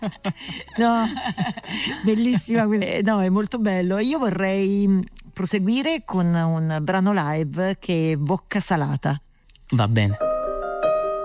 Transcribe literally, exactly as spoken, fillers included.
No, bellissima, que- no, è molto bello. Io vorrei mm, proseguire con un brano live che è Bocca Salata. Va bene.